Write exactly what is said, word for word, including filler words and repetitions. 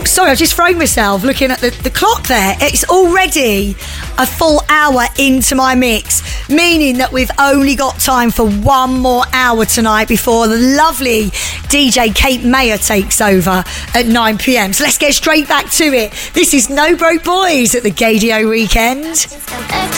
sorry, I just thrown myself looking at the, the clock there. It's already a full hour into my mix, meaning that we've only got time for one more hour tonight before the lovely D J Kate Mayer takes over at nine p.m. So let's get straight back to it. This is No Broke Boys at the Gaydio Weekend.